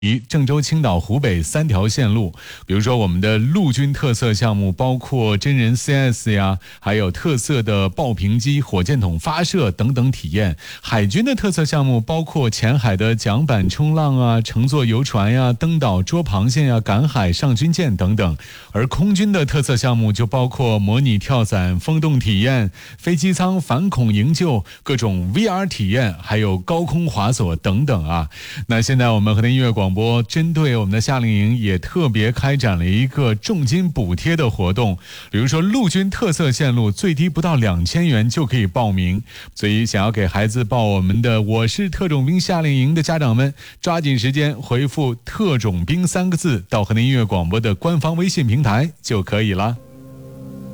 郑州、青岛、湖北3条线路，比如说我们的陆军特色项目包括真人 CS 呀，还有特色的爆屏机、火箭筒发射等等体验。海军的特色项目包括前海的桨板冲浪啊、乘坐游船呀、登岛捉螃蟹呀、赶海上军舰等等。而空军的特色项目就包括模拟跳伞、风洞体验、飞机舱反恐营救、各种 VR 体验，还有高空滑索等等啊。那现在我们河南音乐广播针对我们的夏令营也特别开展了一个重金补贴的活动，比如说陆军特色线路最低不到2000元就可以报名，所以想要给孩子报我们的我是特种兵夏令营的家长们，抓紧时间回复特种兵3个字到河南音乐广播的官方微信平台就可以了。